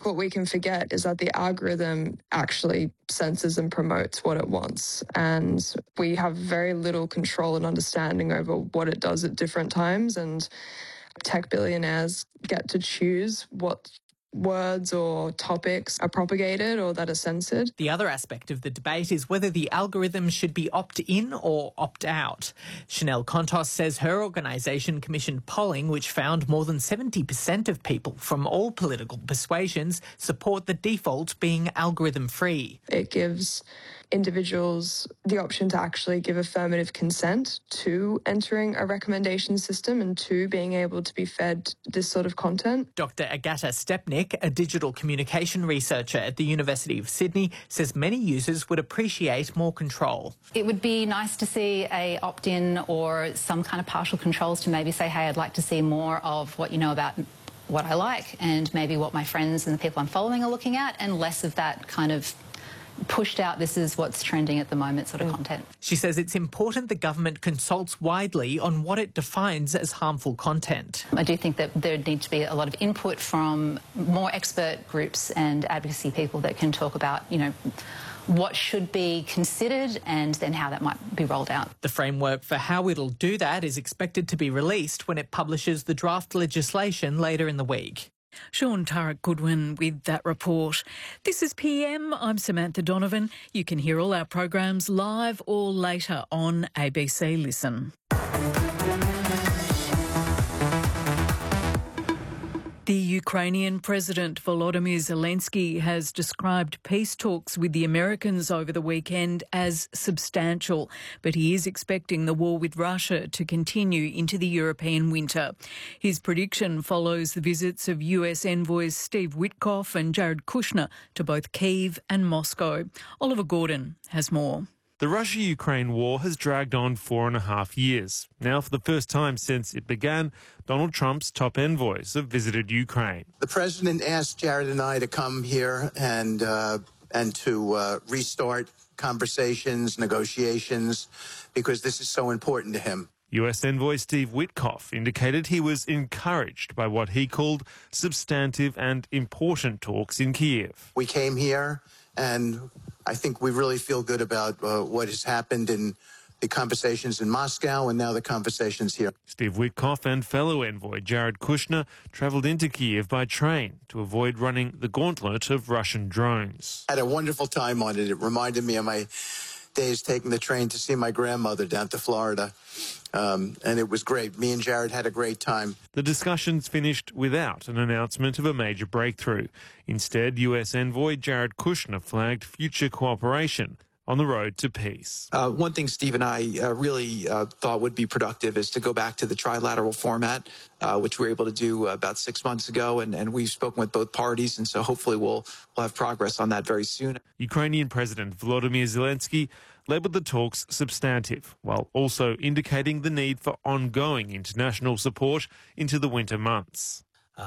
what we can forget is that the algorithm actually censors and promotes what it wants. And we have very little control and understanding over what it does at different times. And tech billionaires get to choose what words or topics are propagated or that are censored. The other aspect of the debate is whether the algorithm should be opt-in or opt-out. Chanel Contos says her organisation commissioned polling which found more than 70% of people from all political persuasions support the default being algorithm-free. It gives individuals the option to actually give affirmative consent to entering a recommendation system and to being able to be fed this sort of content. Dr. Agata Stepnik, a digital communication researcher at the University of Sydney, says many users would appreciate more control. It would be nice to see a opt-in or some kind of partial controls to maybe say, hey, I'd like to see more of what you know about what I like and maybe what my friends and the people I'm following are looking at, and less of that kind of pushed out, this is what's trending at the moment sort of content. She says it's important the government consults widely on what it defines as harmful content. I do think that there needs to be a lot of input from more expert groups and advocacy people that can talk about, you know, what should be considered and then how that might be rolled out. The framework for how it'll do that is expected to be released when it publishes the draft legislation later in the week. Sean Turek Goodwin with that report. This is PM. I'm Samantha Donovan. You can hear all our programs live or later on ABC Listen. The Ukrainian President Volodymyr Zelensky has described peace talks with the Americans over the weekend as substantial, but he is expecting the war with Russia to continue into the European winter. His prediction follows the visits of US envoys Steve Witkoff and Jared Kushner to both Kyiv and Moscow. Oliver Gordon has more. The Russia-Ukraine war has dragged on 4.5 years. Now, for the first time since it began, Donald Trump's top envoys have visited Ukraine. The president asked Jared and I to come here and to restart conversations, negotiations, because this is so important to him. US envoy Steve Witkoff indicated he was encouraged by what he called substantive and important talks in Kyiv. We came here, and I think we really feel good about what has happened in the conversations in Moscow and now the conversations here. Steve Witkoff and fellow envoy Jared Kushner travelled into Kyiv by train to avoid running the gauntlet of Russian drones. I had a wonderful time on it. It reminded me of my days taking the train to see my grandmother down to Florida. And it was great. Me and Jared had a great time. The discussions finished without an announcement of a major breakthrough. Instead, US envoy Jared Kushner flagged future cooperation on the road to peace. One thing Steve and I really thought would be productive is to go back to the trilateral format, which we were able to do about 6 months ago, and we've spoken with both parties, and so hopefully we'll have progress on that very soon. Ukrainian President Volodymyr Zelensky labelled the talks substantive, while also indicating the need for ongoing international support into the winter months.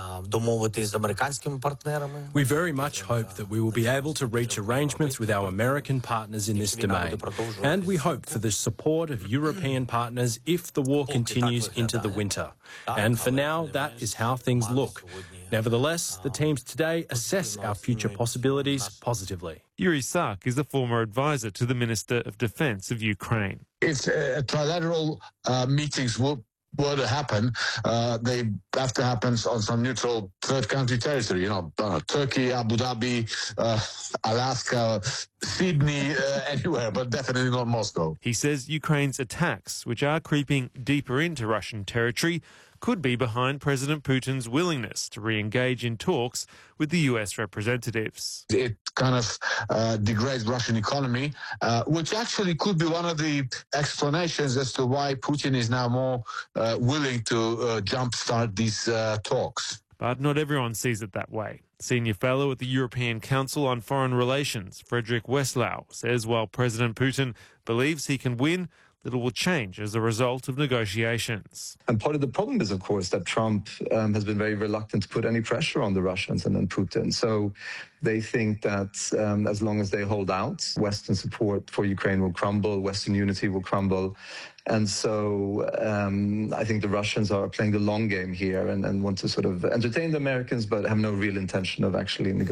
We very much hope that we will be able to reach arrangements with our American partners in this domain, and we hope for the support of European partners if the war continues into the winter. And for now, that is how things look. Nevertheless, the teams today assess our future possibilities positively. Yuri Sak is a former advisor to the Minister of Defence of Ukraine. If trilateral meetings were to happen, they have to happen on some neutral third country territory, Turkey, Abu Dhabi, Alaska, Sydney, anywhere, but definitely not Moscow. He says Ukraine's attacks, which are creeping deeper into Russian territory, could be behind President Putin's willingness to re-engage in talks with the US representatives. It kind of degrades Russian economy, which actually could be one of the explanations as to why Putin is now more willing to jumpstart these talks. But not everyone sees it that way. Senior fellow at the European Council on Foreign Relations, Frederick Westlau, says while President Putin believes he can win, little will change as a result of negotiations. And part of the problem is, of course, that Trump has been very reluctant to put any pressure on the Russians and then Putin. So they think that as long as they hold out, Western support for Ukraine will crumble, Western unity will crumble. And so I think the Russians are playing the long game here and want to sort of entertain the Americans, but have no real intention of actually negotiating.